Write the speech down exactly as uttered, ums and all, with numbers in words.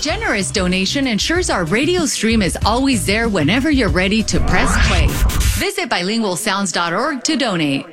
generous donation ensures our radio stream is always there whenever you're ready to press play. Visit bilingual sounds dot org to donate.